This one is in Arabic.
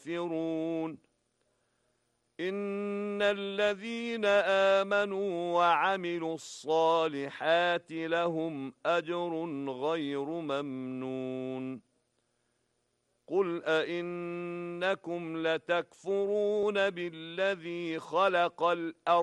يستغفرون إن الذين آمنوا وعملوا الصالحات لهم أجر غير ممنون قل أئنكم لتكفرون بالذي خلق الأرض